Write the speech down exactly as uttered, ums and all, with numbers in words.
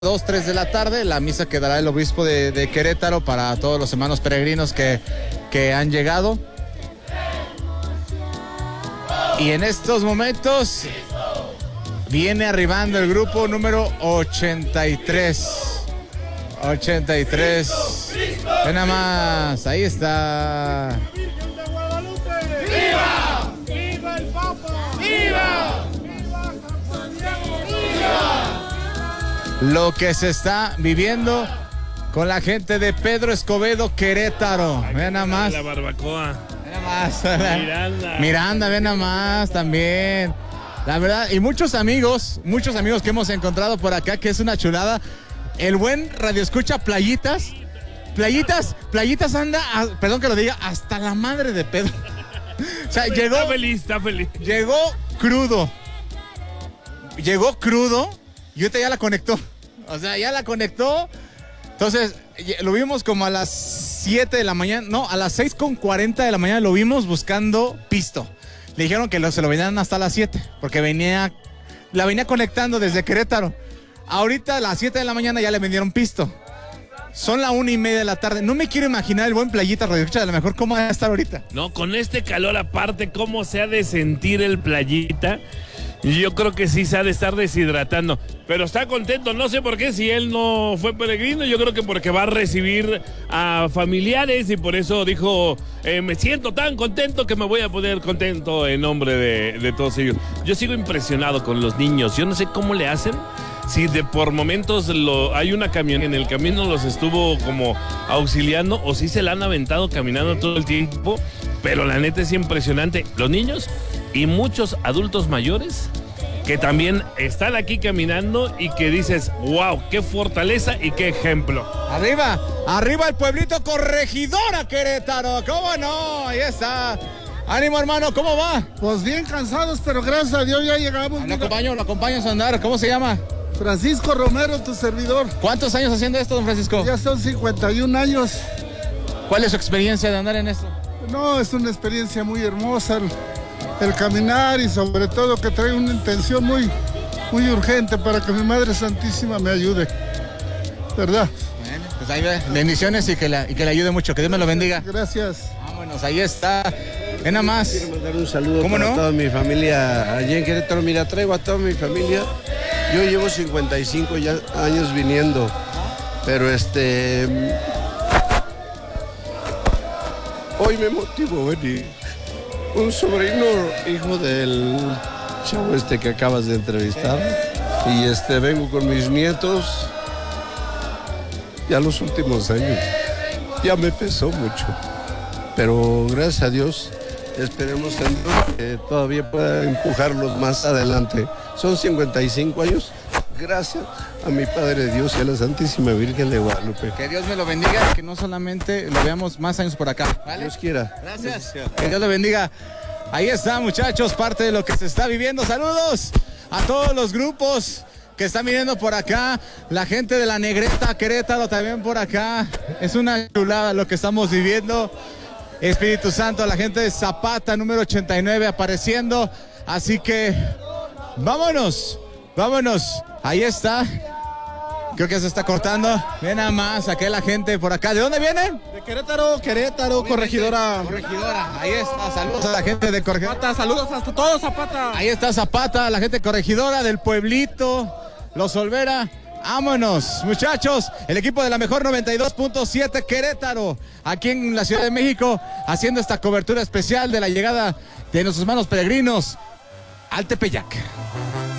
dos, tres de la tarde, la misa que dará el obispo de, de Querétaro para todos los hermanos peregrinos que, que han llegado. Y en estos momentos viene arribando el grupo número ochenta y tres. ochenta y tres. Ven nada más, ahí está. ¡Viva! ¡Viva el Papa! ¡Viva! Lo que se está viviendo con la gente de Pedro Escobedo, Querétaro. Ven nada más. La barbacoa. Ven nada más. Miranda. Miranda, ven nada más también. La verdad, y muchos amigos, muchos amigos que hemos encontrado por acá, que es una chulada. El buen Radio Escucha Playitas. Playitas, Playitas anda, a, perdón que lo diga, hasta la madre de Pedro. O sea, llegó. Está feliz, está feliz. Llegó crudo. Llegó crudo y ahorita ya la conectó. O sea, ya la conectó. Entonces, lo vimos como a las siete de la mañana. No, a las seis con cuarenta de la mañana lo vimos buscando pisto. Le dijeron que lo, se lo venían hasta las siete. Porque venía, la venía conectando desde Querétaro. Ahorita a las siete de la mañana ya le vendieron pisto. Son la una y media de la tarde. No me quiero imaginar el buen Playita Radio Escucha, a lo mejor cómo va a estar ahorita. No, con este calor aparte, cómo se ha de sentir el Playita. Yo creo que sí se ha de estar deshidratando. Pero está contento, no sé por qué, si él no fue peregrino, yo creo que porque va a recibir a familiares y por eso dijo, eh, me siento tan contento que me voy a poner contento en nombre de, de todos ellos. Yo sigo impresionado con los niños, yo no sé cómo le hacen. Si de por momentos lo, hay una camión en el camino los estuvo como auxiliando o si se la han aventado caminando todo el tiempo, pero la neta es impresionante. Los niños y muchos adultos mayores que también están aquí caminando y que dices, wow, qué fortaleza y qué ejemplo. Arriba, arriba el pueblito Corregidora Querétaro, ¿cómo no? Ahí está. Ánimo, hermano, ¿cómo va? Pues bien cansados, pero gracias a Dios ya llegamos. Lo acompaño, lo acompaño a andar. ¿Cómo se llama? Francisco Romero, tu servidor. ¿Cuántos años haciendo esto, don Francisco? Ya son cincuenta y un años. ¿Cuál es su experiencia de andar en esto? No, es una experiencia muy hermosa el, el caminar y sobre todo que trae una intención muy, muy urgente para que mi Madre Santísima me ayude. ¿Verdad? Bueno, pues ahí ve. Bendiciones y que, la, y que le ayude mucho. Que Dios me lo bendiga. Gracias. Vámonos, ahí está. Ven nada más. Quiero mandar un saludo ¿Cómo para no? toda mi familia allí en Querétaro. Mira, traigo a toda mi familia. Yo llevo cincuenta y cinco ya años viniendo, pero este... Hoy me motivó venir. Un sobrino, hijo del chavo este que acabas de entrevistar. Y este, vengo con mis nietos. Ya los últimos años. Ya me pesó mucho. Pero gracias a Dios, esperemos en Dios que todavía pueda empujarlos más adelante. Son cincuenta y cinco años, gracias a mi Padre Dios y a la Santísima Virgen de Guadalupe. Que Dios me lo bendiga y que no solamente lo veamos más años por acá. ¿Vale? Dios quiera. Gracias. Que Dios lo bendiga. Ahí está, muchachos, parte de lo que se está viviendo. Saludos a todos los grupos que están viniendo por acá. La gente de la Negreta, Querétaro también por acá. Es una chulada lo que estamos viviendo. Espíritu Santo, la gente de Zapata, número ochenta y nueve, apareciendo. Así que vámonos, vámonos. Ahí está. Creo que se está cortando. Ven nada más, aquí la gente por acá. ¿De dónde vienen? De Querétaro, Querétaro, Corregidora. Corregidora. Ahí está. Saludos a la gente de Corregidora. Zapata, saludos hasta todos, Zapata. Ahí está Zapata, la gente de Corregidora, del pueblito, Los Olvera. Vámonos, muchachos. El equipo de la mejor noventa y dos punto siete Querétaro, aquí en la Ciudad de México, haciendo esta cobertura especial de la llegada de nuestros hermanos peregrinos al Tepeyac.